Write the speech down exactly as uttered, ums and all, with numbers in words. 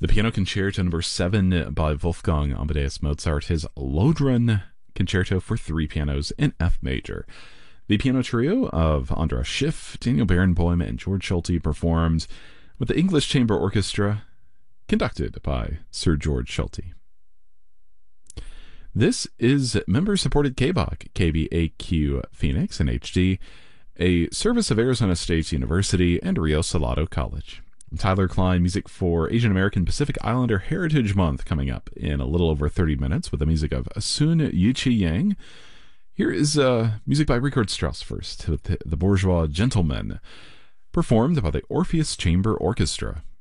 The Piano Concerto Number seven by Wolfgang Amadeus Mozart, his Lohengrin Concerto for three pianos in F major. The piano trio of Andras Schiff, Daniel Barenboim, and George Schulte performed with the English Chamber Orchestra, conducted by Sir George Schulte. This is member-supported K B A Q, K B A Q Phoenix in H D, a service of Arizona State University and Rio Salado College. Tyler Klein, music for Asian American Pacific Islander Heritage Month, coming up in a little over thirty minutes with the music of Sun Yuchi Yang. Here is uh, music by Richard Strauss first, with the, the Bourgeois Gentlemen, performed by the Orpheus Chamber Orchestra.